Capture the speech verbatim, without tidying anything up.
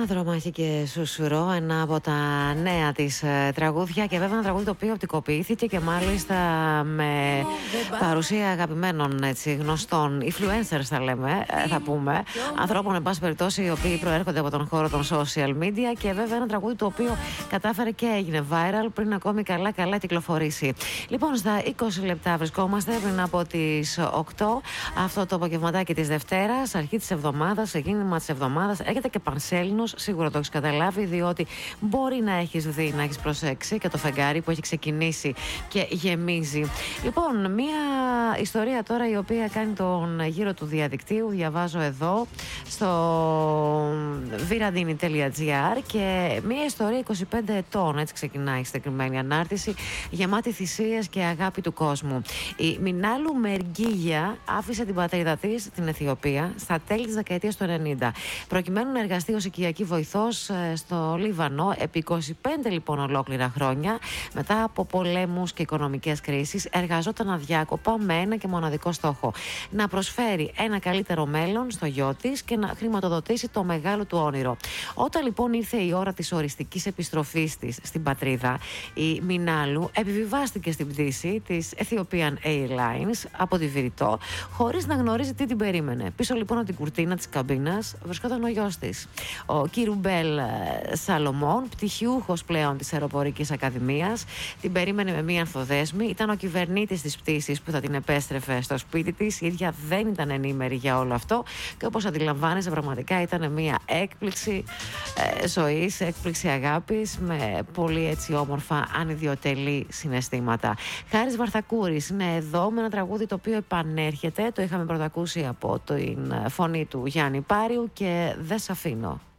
Αναδρομάχη και Σουσουρό, ένα από τα νέα της ε, τραγούδια, και βέβαια ένα τραγούδι το οποίο οπτικοποιήθηκε και μάλιστα με παρουσία αγαπημένων, έτσι, γνωστών influencers, θα λέμε, ε, θα πούμε, ανθρώπων εν πάση περιπτώσει οι οποίοι προέρχονται από τον χώρο των social media, και βέβαια ένα τραγούδι το οποίο κατάφερε και έγινε viral πριν ακόμη καλά καλά κυκλοφορήσει. Λοιπόν, στα είκοσι λεπτά βρισκόμαστε πριν από τις οκτώ, αυτό το απογευματάκι της Δευτέρας, αρχή της εβδομάδας, ξεκίνημα της εβδομάδας. Έρχεται και πανσέλινος, σίγουρα το έχεις καταλάβει, διότι μπορεί να έχεις δει, να έχεις προσέξει και το φεγγάρι που έχει ξεκινήσει και γεμίζει. Λοιπόν, μία ιστορία τώρα η οποία κάνει τον γύρο του διαδικτύου, διαβάζω εδώ στο viradini τελεία gr, και μία ιστορία είκοσι πέντε ετών, έτσι ξεκινάει η συγκεκριμένη ανάρτηση, γεμάτη θυσίες και αγάπη του κόσμου. Η Μινάλου Μεργίγια άφησε την πατρίδα της, την Αιθιοπία, στα τέλη της δεκαετίας του ενενήντα, προκειμένου να εργαστεί ως οικιακή βοηθός στο Λίβανο επί είκοσι πέντε λοιπόν ολόκληρα χρόνια. Μετά από πολέμους και οικονομικές κρίσεις, εργαζόταν αδιάκοπα με ένα και μοναδικό στόχο: να προσφέρει ένα καλύτερο μέλλον στο γιο της και να χρηματοδοτήσει το μεγάλο του όνειρο. Όταν λοιπόν ήρθε η ώρα της οριστικής επιστροφής της στην πατρίδα, η Μινάλου επιβιβάστηκε στην πτήση της Ethiopian Airlines από τη Βηρητό, χωρίς να γνωρίζει τι την περίμενε. Πίσω λοιπόν από την κουρτίνα της καμπίνας βρισκόταν ο γιος της, ο Κιρουμπέλ Σαλομών, πτυχιούχος πλέον της Αεροπορικής Ακαδημίας. Την περίμενε με μία ανθοδέσμη. Ήταν ο κυβερνήτης της πτήσης που θα την επέστρεφε στο σπίτι της. Η ίδια δεν ήταν ενήμερη για όλο αυτό, και όπως αντιλαμβάνεσαι, πραγματικά ήταν μία έκπληξη ε, ζωής, έκπληξη αγάπης, με πολύ έτσι όμορφα ανιδιοτελή συναισθήματα. Χάρης Βαρθακούρης είναι εδώ με ένα τραγούδι το οποίο επανέρχεται. Το είχαμε πρωτακούσει από την φωνή του Γιάννη Πάριου, και δεν σ' αφήνω.